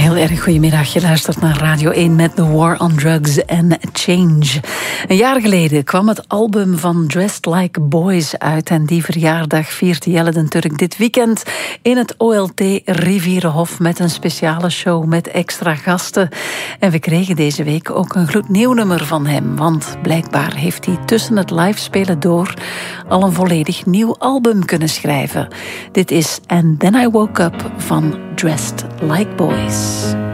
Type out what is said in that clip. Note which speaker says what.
Speaker 1: heel erg goedemiddag. Je luistert naar Radio 1 met The War on Drugs and Change. Een jaar geleden kwam het album van Dressed Like Boys uit. En die verjaardag viert Jelle den Turk dit weekend in het OLT Rivierenhof met een speciale show met extra gasten. En we kregen deze week ook een gloednieuw nummer van hem. Want blijkbaar heeft hij tussen het livespelen door al een volledig nieuw album kunnen schrijven. Dit is And Then I Woke Up van Dressed Like Boys.